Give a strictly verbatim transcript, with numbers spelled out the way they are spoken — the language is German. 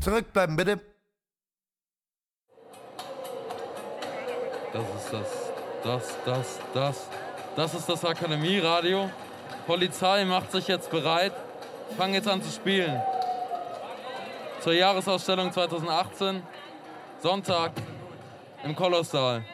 Zurückbleiben, bitte. Das ist das, das, das, das. Das ist das Akademieradio. Polizei macht sich jetzt bereit. Fangen jetzt an zu spielen. Zur Jahresausstellung zweitausendachtzehn. Sonntag im Kolossal.